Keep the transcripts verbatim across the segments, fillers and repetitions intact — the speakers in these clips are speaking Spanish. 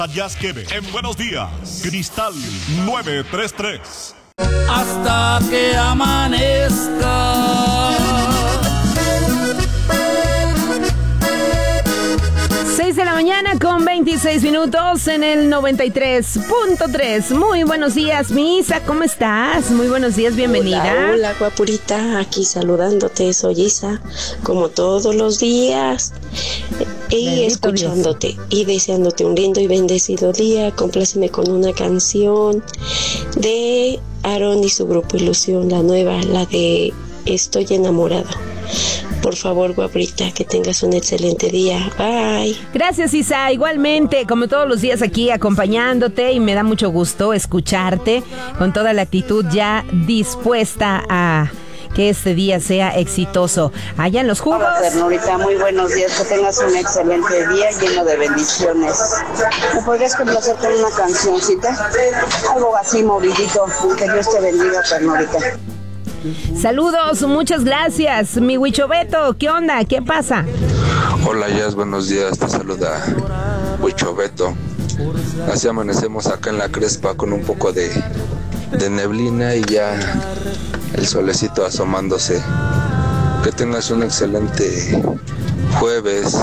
Yasqueve, en Buenos Días, Cristal nueve tres tres. Hasta que amanezca. seis de la mañana con veintiséis minutos en el noventa y tres punto tres. Muy buenos días, mi Isa, ¿cómo estás? Muy buenos días, bienvenida. Hola, hola, guapurita, aquí saludándote, soy Isa, como todos los días. Y Bendito escuchándote Dios. Y deseándote un lindo y bendecido día. Compláceme con una canción de Aarón y su grupo Ilusión, la nueva, la de Estoy enamorado. Por favor, guabrita, que tengas un excelente día. Bye. Gracias, Isa. Igualmente, como todos los días aquí acompañándote, y me da mucho gusto escucharte con toda la actitud ya dispuesta a que este día sea exitoso. Allá en los jugos. Hola, ternurita, muy buenos días, que tengas un excelente día lleno de bendiciones. ¿Me podrías complacer con una cancioncita? Algo así movidito. Que Dios te bendiga, ternurita. Saludos, muchas gracias. Mi Huicho Beto, ¿qué onda? ¿Qué pasa? Hola, Jazz, buenos días, te saluda Huicho Beto. Así amanecemos acá en la Crespa con un poco de, de neblina y ya el solecito asomándose. Que tengas un excelente jueves,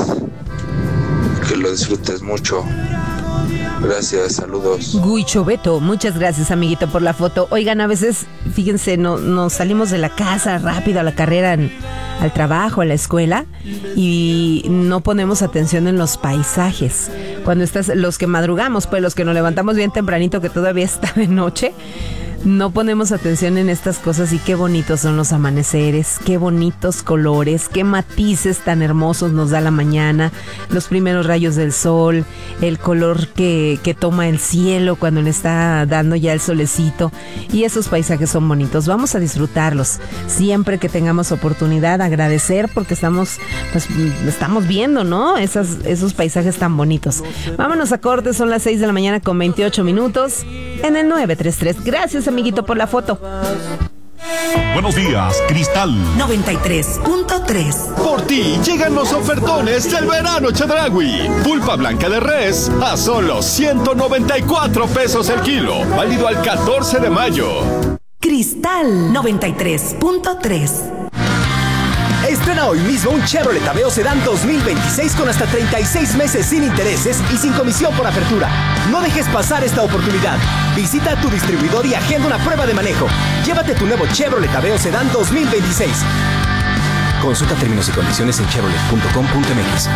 que lo disfrutes mucho. Gracias, saludos. Huicho Beto, muchas gracias, amiguito, por la foto. Oigan, a veces, fíjense, no, nos salimos de la casa rápido a la carrera, en, al trabajo, a la escuela, y no ponemos atención en los paisajes. Cuando estás, los que madrugamos, pues los que nos levantamos bien tempranito, que todavía está de noche, no ponemos atención en estas cosas. Y qué bonitos son los amaneceres, qué bonitos colores, qué matices tan hermosos nos da la mañana, los primeros rayos del sol, el color que, que toma el cielo cuando le está dando ya el solecito, y esos paisajes son bonitos. Vamos a disfrutarlos siempre que tengamos oportunidad, agradecer porque estamos, pues, estamos viendo, ¿no? Esas, esos paisajes tan bonitos. Vámonos a corte, son las seis de la mañana con veintiocho minutos en el nueve tres tres. Gracias, amiguito, por la foto. Buenos días, Cristal noventa y tres punto tres. Por ti llegan los ofertones del verano Chedraui. Pulpa blanca de res a solo ciento noventa y cuatro pesos el kilo. Válido al catorce de mayo. Cristal noventa y tres punto tres. Estrena hoy mismo un Chevrolet Aveo Sedán dos mil veintiséis con hasta treinta y seis meses sin intereses y sin comisión por apertura. No dejes pasar esta oportunidad. Visita a tu distribuidor y agenda una prueba de manejo. Llévate tu nuevo Chevrolet Aveo Sedán dos mil veintiséis. Consulta términos y condiciones en chevrolet punto com punto m x.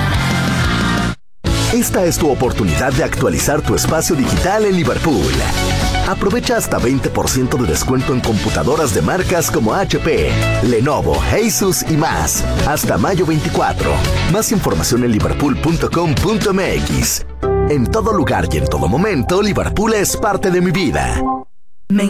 Esta es tu oportunidad de actualizar tu espacio digital en Liverpool. Aprovecha hasta veinte por ciento de descuento en computadoras de marcas como H P, Lenovo, Asus y más. Hasta mayo veinticuatro. Más información en liverpool punto com punto m x. En todo lugar y en todo momento, Liverpool es parte de mi vida.